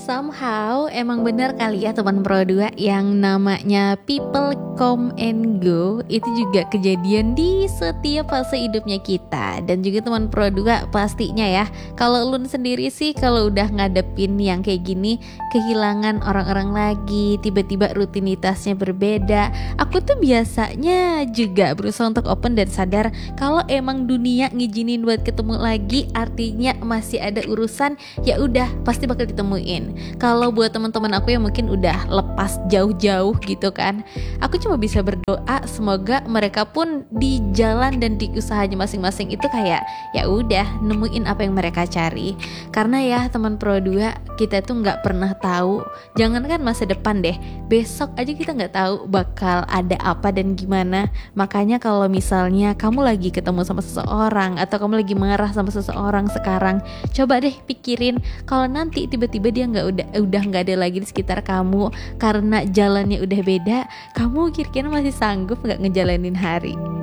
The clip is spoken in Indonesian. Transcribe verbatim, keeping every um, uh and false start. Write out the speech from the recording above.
Somehow emang bener kali ya teman Pro dua, yang namanya people come and go itu juga kejadian di setiap fase hidupnya kita. Dan juga teman Pro dua pastinya ya, kalau Ulun sendiri sih kalau udah ngadepin yang kayak gini, kehilangan orang-orang lagi, tiba-tiba rutinitasnya berbeda, aku tuh biasanya juga berusaha untuk open dan sadar kalau emang dunia ngizinin buat ketemu lagi, artinya masih ada urusan, ya udah pasti bakal ditemuin. Kalau buat teman-teman aku yang mungkin udah lepas jauh-jauh gitu kan, aku cuma bisa berdoa semoga mereka pun di jalan dan di usahanya masing-masing itu kayak ya udah nemuin apa yang mereka cari. Karena ya teman Pro dua, kita tuh nggak pernah tahu, jangankan masa depan deh, besok aja kita nggak tahu bakal ada apa dan gimana. Makanya kalau misalnya kamu lagi ketemu sama seseorang atau kamu lagi marah sama seseorang sekarang, coba deh pikirin kalau nanti tiba-tiba dia nggak udah udah nggak ada lagi di sekitar kamu karena jalannya udah beda, kamu kira-kira masih sanggup nggak ngejalanin hari?